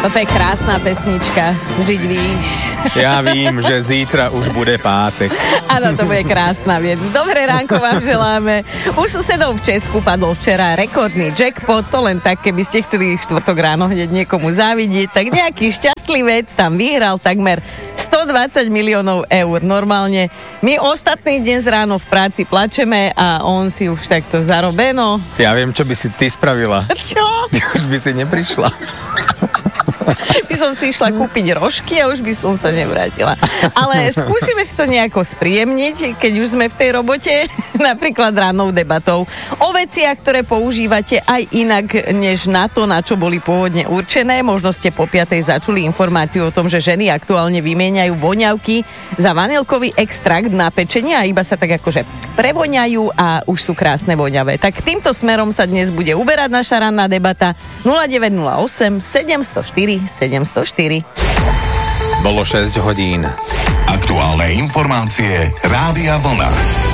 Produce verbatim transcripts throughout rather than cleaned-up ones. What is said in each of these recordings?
Toto je krásna pesnička, vždyť víš. Ja vím, že zítra už bude pátek. Áno, to bude krásna vec. Dobré ránko vám želáme. U susedov v Česku padol včera rekordný jackpot, to len tak, keby ste chceli štvrtok ráno hneď niekomu závidieť, tak nejaký šťastlivec tam vyhral takmer stodvadsať miliónov eur. Normálne my ostatní dnes ráno v práci plačeme a on si už takto zarobeno. Ja viem, čo by si ty spravila. Čo? Ty už by si neprišla. By som si išla kúpiť rožky a už by som sa nevrátila. Ale skúsime si to nejako spríjemniť, keď už sme v tej robote, napríklad rannou debatou o veciach, ktoré používate aj inak, než na to, na čo boli pôvodne určené. Možno ste po piatej začuli informáciu o tom, že ženy aktuálne vymieňajú voňavky za vanilkový extrakt na pečenie a iba sa tak akože prevoňajú a už sú krásne voňavé. Tak týmto smerom sa dnes bude uberať naša ranná debata. nula deväť nula osem sedem nula štyri sedem nula štyri. Bolo šesť hodín. Aktuálne informácie Rádia Vlna.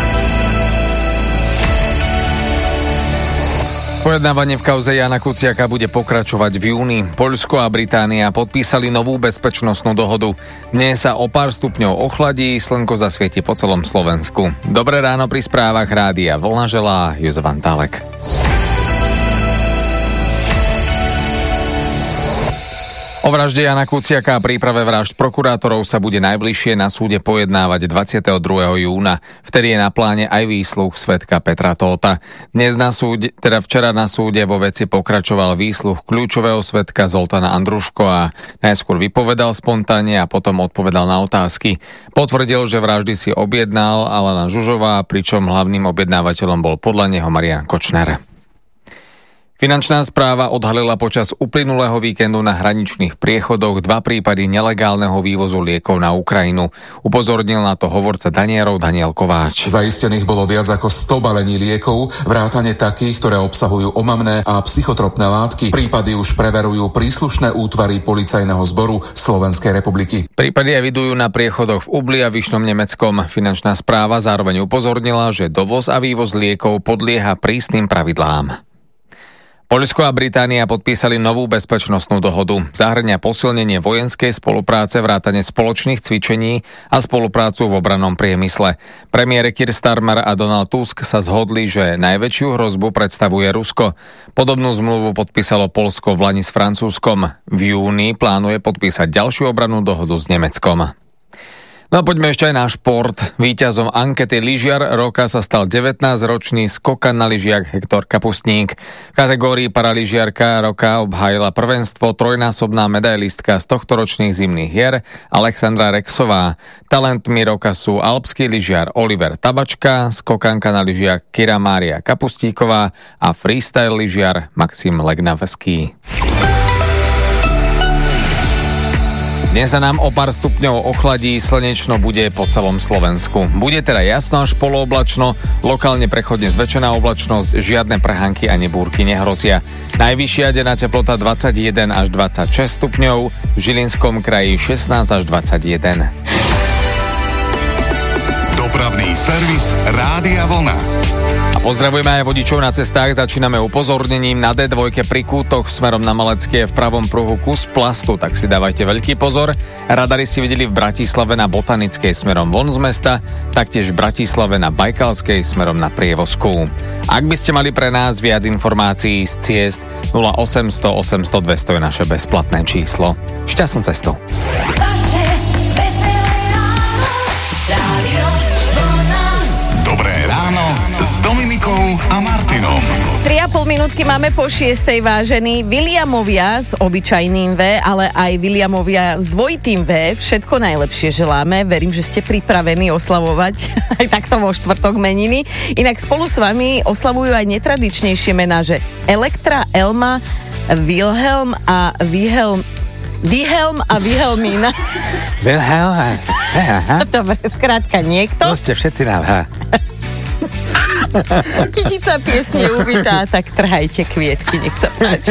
Pojednávanie v kauze Jána Kuciaka bude pokračovať v júni. Poľsko a Británia podpísali novú bezpečnostnú dohodu. Dnes sa o pár stupňov ochladí, slnko zasvieti po celom Slovensku. Dobré ráno pri správach Rádia Vlna želá Jozef Antálek. O vražde Jána Kuciaka a príprave vražd prokurátorov sa bude najbližšie na súde pojednávať dvadsiateho druhého júna. Vtedy je na pláne aj výsluch svedka Petra Tóta. Dnes na súde, teda včera na súde vo veci pokračoval výsluch kľúčového svedka Zoltána Andruško. Najskôr vypovedal spontánne a potom odpovedal na otázky. Potvrdil, že vraždy si objednal Alena Žužová, pričom hlavným objednávateľom bol podľa neho Marián Kočner. Finančná správa odhalila počas uplynulého víkendu na hraničných priechodoch dva prípady nelegálneho vývozu liekov na Ukrajinu. Upozornil na to hovorca Danierov Daniel Kováč. Zaistených bolo viac ako sto balení liekov, vrátane takých, ktoré obsahujú omamné a psychotropné látky. Prípady už preverujú príslušné útvary Policajného zboru Slovenskej republiky. Prípady evidujú na priechodoch v Ubli a Vyšnom Nemeckom. Finančná správa zároveň upozornila, že dovoz a vývoz liekov podlieha prísnym pravidlám. Poľsko a Británia podpísali novú bezpečnostnú dohodu. Zahŕňa posilnenie vojenskej spolupráce, vrátane spoločných cvičení a spoluprácu v obrannom priemysle. Premiér Keir Starmer a Donald Tusk sa zhodli, že najväčšiu hrozbu predstavuje Rusko. Podobnú zmluvu podpísalo Poľsko v lani s Francúzskom. V júni plánuje podpísať ďalšiu obrannú dohodu s Nemeckom. No a poďme ešte aj na šport. Víťazom ankety lyžiar roka sa stal devätnásťročný skokan na lyžiach Hektor Kapustník. V kategórii paralyžiarka roka obhájila prvenstvo trojnásobná medailistka z tohtoročných zimných hier Alexandra Rexová. Talentmi roka sú alpský lyžiar Oliver Tabačka, skokanka na lyžiach Kira Mária Kapustíková a freestyle lyžiar Maxim Legnavský. Dnes sa nám o pár stupňov ochladí, slnečno bude po celom Slovensku. Bude teda jasno až polooblačno, lokálne prechodne zväčšená oblačnosť, žiadne prehánky ani búrky nehrozia. Najvyššia denná teplota dvadsaťjeden až dvadsaťšesť stupňov, v Žilinskom kraji šestnásť až dvadsaťjeden. Dopravný servis Rádia Vlna. A pozdravujeme aj vodičov na cestách. Začíname upozornením na dé dva pri kútoch smerom na Malecké v pravom pruhu kus plastu, tak si dávajte veľký pozor. Radary si videli v Bratislave na Botanickej smerom von z mesta, taktiež v Bratislave na Bajkalskej smerom na Prievozku. Ak by ste mali pre nás viac informácií z ciest, nula osemsto osemsto dvesto je naše bezplatné číslo. Šťastnú cestu. Dominikou a Martinom. tri a pol minútky máme po šiestej, vážení. Williamovia s obyčajným V, ale aj Williamovia s dvojitým V. Všetko najlepšie želáme. Verím, že ste pripravení oslavovať aj takto vo štvrtok meniny. Inak spolu s vami oslavujú aj netradičnejšie mená, že Elektra, Elma, Wilhelm a Wilhelm Wilhelm a Wilhelmína. Wilhelm. Dobre, skrátka niekto. To ste všetci na H. Kytica piesne uvítá, tak trhajte kvietky, nech sa páči.